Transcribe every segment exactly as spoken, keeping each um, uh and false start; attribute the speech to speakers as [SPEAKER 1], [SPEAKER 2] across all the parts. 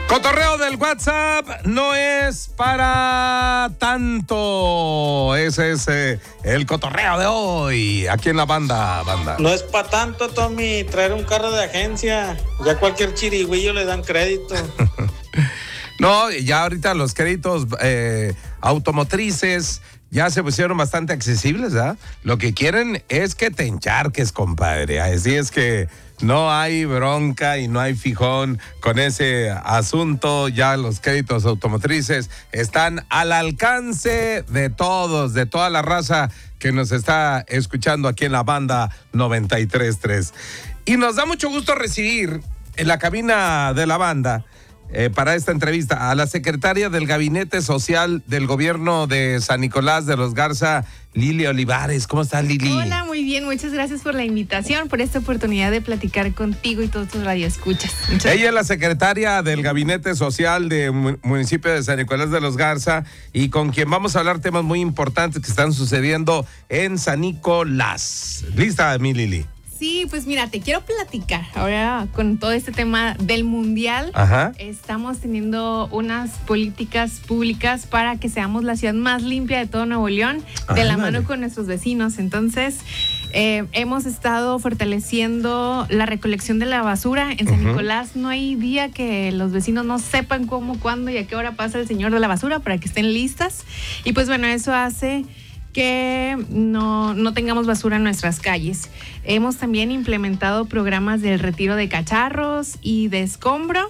[SPEAKER 1] Cotorreo del WhatsApp no es para tanto. Ese es eh, el cotorreo de hoy, aquí en la banda, banda.
[SPEAKER 2] No es para tanto, Tommy, traer un carro de agencia. Ya cualquier chirigüillo le dan crédito.
[SPEAKER 1] No, ya ahorita los créditos eh, automotrices ya se pusieron bastante accesibles, ¿verdad? Lo que quieren es que te encharques, compadre. Así es que no hay bronca y no hay fijón con ese asunto. Ya los créditos automotrices están al alcance de todos, de toda la raza que nos está escuchando aquí en la banda noventa y tres punto tres. Y nos da mucho gusto recibir en la cabina de la banda Eh, para esta entrevista a la secretaria del Gabinete Social del Gobierno de San Nicolás de los Garza, Lili Olivares. ¿Cómo estás, Lili?
[SPEAKER 3] Hola, muy bien. Muchas gracias por la invitación, por esta oportunidad de platicar contigo y todos tus radioescuchas. Muchas
[SPEAKER 1] Ella es la secretaria del Gabinete Social del municipio de San Nicolás de los Garza y con quien vamos a hablar temas muy importantes que están sucediendo en San Nicolás. ¿Lista, mi Lili?
[SPEAKER 3] Sí, pues mira, te quiero platicar ahora con todo este tema del mundial.
[SPEAKER 1] Ajá.
[SPEAKER 3] Estamos teniendo unas políticas públicas para que seamos la ciudad más limpia de todo Nuevo León, de
[SPEAKER 1] ah,
[SPEAKER 3] la
[SPEAKER 1] vale.
[SPEAKER 3] mano con nuestros vecinos. Entonces, eh, hemos estado fortaleciendo la recolección de la basura. En San uh-huh. Nicolás no hay día que los vecinos no sepan cómo, cuándo y a qué hora pasa el señor de la basura para que estén listas. Y pues bueno, eso hace que no, no tengamos basura en nuestras calles. Hemos también implementado programas del retiro de cacharros y de escombro,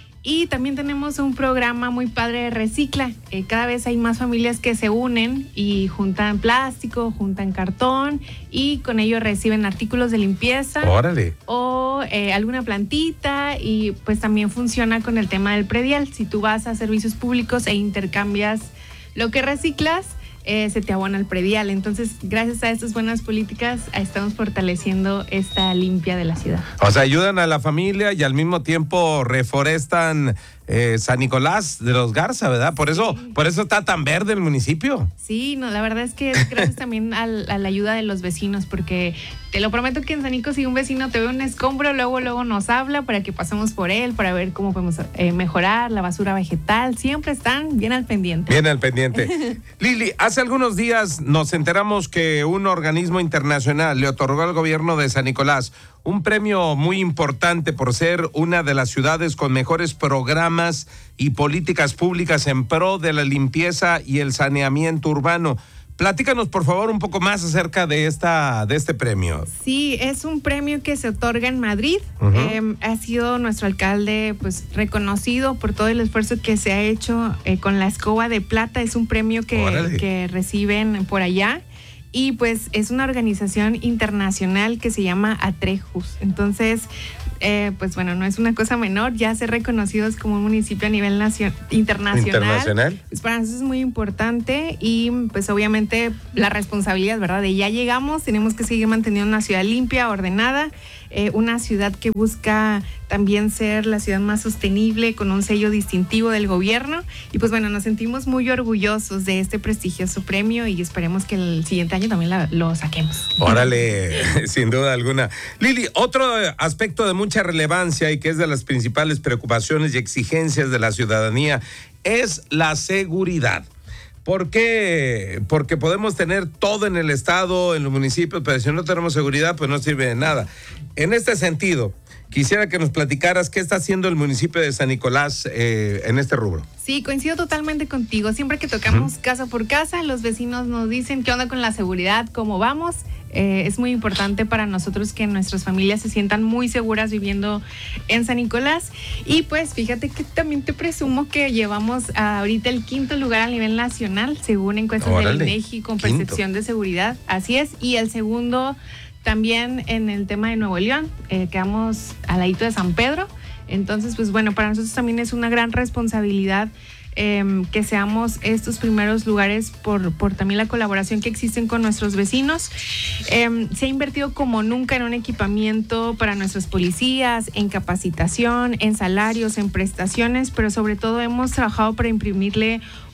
[SPEAKER 3] y también tenemos un programa muy padre de recicla. Eh, cada vez hay más familias que se unen y juntan plástico, juntan cartón, y con ello reciben artículos de limpieza.
[SPEAKER 1] ¡Órale!
[SPEAKER 3] O eh, alguna plantita, y pues también funciona con el tema del predial. Si tú vas a servicios públicos e intercambias lo que reciclas, Eh, se te abona el predial. Entonces, gracias a estas buenas políticas, estamos fortaleciendo esta limpia de la ciudad.
[SPEAKER 1] O sea, ayudan a la familia y al mismo tiempo reforestan eh, San Nicolás de los Garza, ¿verdad? Por eso, sí. por eso está tan verde el municipio.
[SPEAKER 3] Sí, no, la verdad es que es gracias también a, a la ayuda de los vecinos, porque te lo prometo que en San Nicolás, si un vecino te ve un escombro, luego, luego nos habla para que pasemos por él, para ver cómo podemos eh, mejorar la basura vegetal. Siempre están bien al pendiente.
[SPEAKER 1] Bien al pendiente. Lili, hace algunos días nos enteramos que un organismo internacional le otorgó al gobierno de San Nicolás un premio muy importante por ser una de las ciudades con mejores programas y políticas públicas en pro de la limpieza y el saneamiento urbano. Platícanos, por favor, un poco más acerca de esta de este premio.
[SPEAKER 3] Sí, es un premio que se otorga en Madrid. Uh-huh. Eh, ha sido nuestro alcalde pues reconocido por todo el esfuerzo que se ha hecho eh, con la escoba de plata. Es un premio que, que reciben por allá. Y pues es una organización internacional que se llama Atrejus. Entonces, eh, pues bueno, no es una cosa menor, ya ser reconocidos como un municipio a nivel nacio- internacional.
[SPEAKER 1] Internacional.
[SPEAKER 3] Pues para nosotros es muy importante, y pues obviamente la responsabilidad, ¿verdad? De ya llegamos, tenemos que seguir manteniendo una ciudad limpia, ordenada, eh, una ciudad que busca también ser la ciudad más sostenible, con un sello distintivo del gobierno. Y pues bueno, nos sentimos muy orgullosos de este prestigioso premio, y esperemos que el siguiente año también la, lo saquemos.
[SPEAKER 1] Órale, sin duda alguna. Lili, otro aspecto de mucha relevancia y que es de las principales preocupaciones y exigencias de la ciudadanía es la seguridad. ¿Por qué? Porque podemos tener todo en el estado, en los municipios, pero si no tenemos seguridad, pues no sirve de nada. En este sentido, quisiera que nos platicaras qué está haciendo el municipio de San Nicolás eh, en este rubro.
[SPEAKER 3] Sí, coincido totalmente contigo. Siempre que tocamos uh-huh. casa por casa, los vecinos nos dicen qué onda con la seguridad, cómo vamos. Eh, es muy importante para nosotros que nuestras familias se sientan muy seguras viviendo en San Nicolás. Y pues fíjate que también te presumo que llevamos ahorita el quinto lugar a nivel nacional, según encuestas
[SPEAKER 1] Órale,
[SPEAKER 3] del INEGI con
[SPEAKER 1] quinto.
[SPEAKER 3] percepción de seguridad. Así es. Y el segundo también en el tema de Nuevo León, eh, quedamos al ladito de San Pedro. Entonces, pues bueno, para nosotros también es una gran responsabilidad eh, que seamos estos primeros lugares por, por también la colaboración que existen con nuestros vecinos. Eh, se ha invertido como nunca en un equipamiento para nuestros policías, en capacitación, en salarios, en prestaciones, pero sobre todo hemos trabajado para imprimirle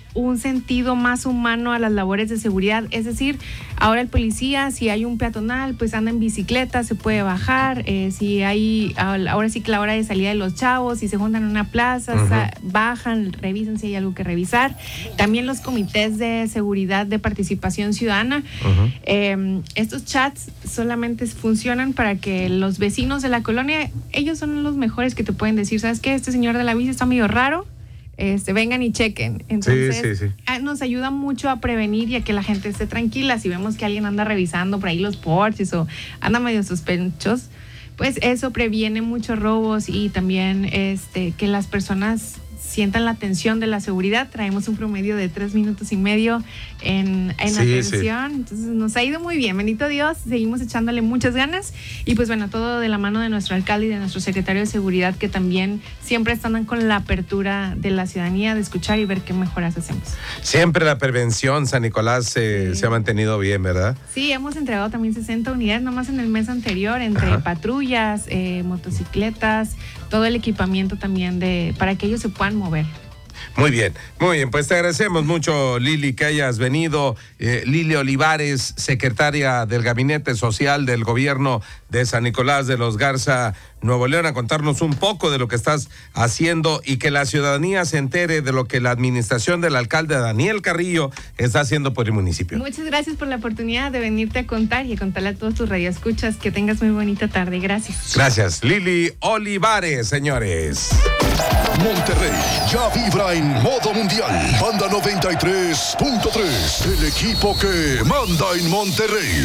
[SPEAKER 3] un sentido más humano a las labores de seguridad. Es decir, ahora el policía, si hay un peatonal, pues anda en bicicleta, se puede bajar. Eh, si hay, ahora sí que la hora de salida de los chavos, si se juntan en una plaza, uh-huh. sa- bajan, revisan si hay algo que revisar. También los comités de seguridad de participación ciudadana. Uh-huh. Eh, estos chats solamente funcionan para que los vecinos de la colonia, ellos son los mejores que te pueden decir, ¿sabes qué? Este señor de la bici está medio raro. Este, vengan y chequen. Entonces,
[SPEAKER 1] sí, sí, sí.
[SPEAKER 3] nos ayuda mucho a prevenir y a que la gente esté tranquila. Si vemos que alguien anda revisando por ahí los porches o anda medio sospechosos, pues eso previene muchos robos y también este, que las personas sientan la atención de la seguridad. Traemos un promedio de tres minutos y medio en, en sí, atención. Sí. Entonces nos ha ido muy bien, bendito Dios. Seguimos echándole muchas ganas y pues bueno, todo de la mano de nuestro alcalde y de nuestro secretario de seguridad, que también siempre están con la apertura de la ciudadanía de escuchar y ver qué mejoras hacemos.
[SPEAKER 1] Siempre la prevención, San Nicolás, eh, sí. se ha mantenido bien, ¿verdad?
[SPEAKER 3] Sí, hemos entregado también sesenta unidades nomás en el mes anterior, entre Ajá. patrullas, eh, motocicletas, todo el equipamiento también de para que ellos se puedan mover.
[SPEAKER 1] Muy bien, muy bien, pues te agradecemos mucho, Lili, que hayas venido. Eh, Lili Olivares, secretaria del Gabinete Social del Gobierno de San Nicolás de los Garza, Nuevo León, a contarnos un poco de lo que estás haciendo y que la ciudadanía se entere de lo que la administración del alcalde Daniel Carrillo está haciendo por el municipio.
[SPEAKER 3] Muchas gracias por la oportunidad de venirte a contar y a contarle a todos tus radioescuchas. Que tengas muy bonita tarde. Gracias.
[SPEAKER 1] Gracias, Lili Olivares, señores.
[SPEAKER 4] Monterrey ya vibra en modo mundial. Banda noventa y tres punto tres, el equipo que manda en Monterrey.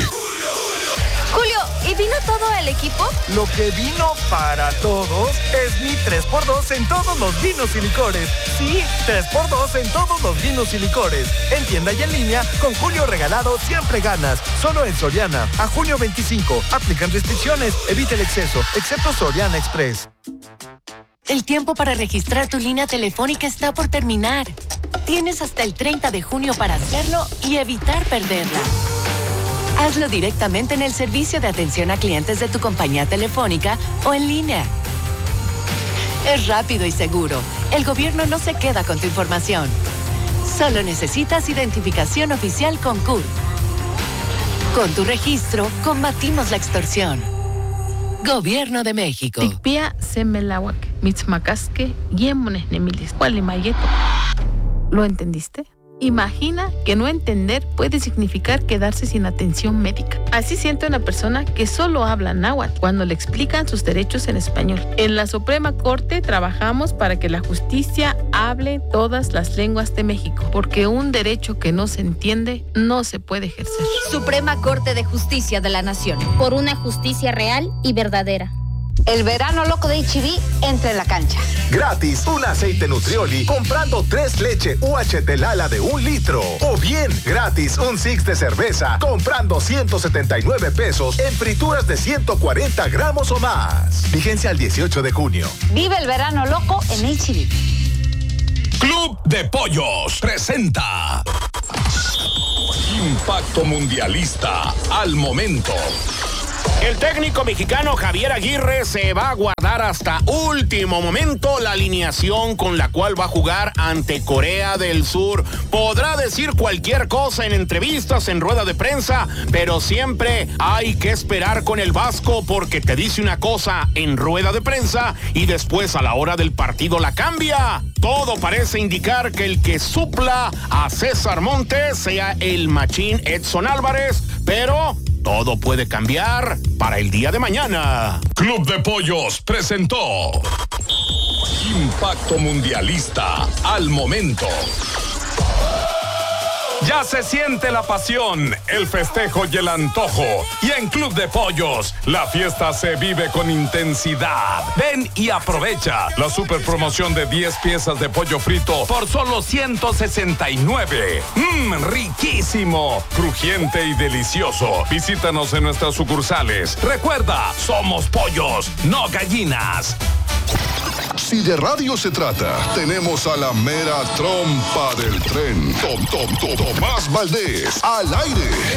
[SPEAKER 5] Julio, ¿y vino todo el equipo?
[SPEAKER 6] Lo que vino para todos es mi tres por dos en todos los vinos y licores. Sí, tres por dos en todos los vinos y licores. En tienda y en línea, con Julio regalado siempre ganas. Solo en Soriana. A junio veinticinco. Aplican restricciones. Evita el exceso, excepto Soriana Express.
[SPEAKER 7] El tiempo para registrar tu línea telefónica está por terminar. Tienes hasta el treinta de junio para hacerlo y evitar perderla. Hazlo directamente en el servicio de atención a clientes de tu compañía telefónica o en línea. Es rápido y seguro. El gobierno no se queda con tu información. Solo necesitas identificación oficial con C U R. Con tu registro, combatimos la extorsión. Gobierno de México.
[SPEAKER 8] Tikpia semelawak, mitzmacasque, yemones nemilis, cualimayeto. ¿Lo entendiste? Imagina que no entender puede significar quedarse sin atención médica. Así siente una persona que solo habla náhuatl cuando le explican sus derechos en español. En la Suprema Corte trabajamos para que la justicia hable todas las lenguas de México, porque un derecho que no se entiende no se puede ejercer.
[SPEAKER 5] Suprema Corte de Justicia de la Nación.
[SPEAKER 9] Por una justicia real y verdadera.
[SPEAKER 10] El verano loco de H E B entra en la cancha.
[SPEAKER 11] Gratis, un aceite Nutrioli comprando tres leche U H T Lala de un litro. O bien, gratis, un six de cerveza comprando ciento setenta y nueve pesos en frituras de ciento cuarenta gramos o más. Vigencia al dieciocho de junio.
[SPEAKER 10] Vive el verano loco en H E B.
[SPEAKER 4] Club de Pollos presenta Impacto Mundialista al momento.
[SPEAKER 12] El técnico mexicano Javier Aguirre se va a guardar hasta último momento la alineación con la cual va a jugar ante Corea del Sur. Podrá decir cualquier cosa en entrevistas, en rueda de prensa, pero siempre hay que esperar con el vasco porque te dice una cosa en rueda de prensa y después a la hora del partido la cambia. Todo parece indicar que el que supla a César Montes sea el machín Edson Álvarez, pero todo puede cambiar para el día de mañana.
[SPEAKER 4] Club de Pollos presentó Impacto Mundialista al momento. Ya se siente la pasión, el festejo y el antojo. Y en Club de Pollos, la fiesta se vive con intensidad. Ven y aprovecha la super promoción de diez piezas de pollo frito por solo ciento sesenta y nueve. ¡Mmm, riquísimo! Crujiente y delicioso. Visítanos en nuestras sucursales. Recuerda, somos pollos, no gallinas. Si de radio se trata, tenemos a la mera trompa del tren. Tom, tom, tom, Tomás Valdés, al aire.